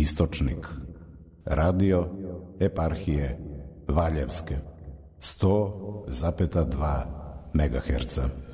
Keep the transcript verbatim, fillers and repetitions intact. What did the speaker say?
Istočnik, radio eparhije Valjevske, sto zarez dva megaherca.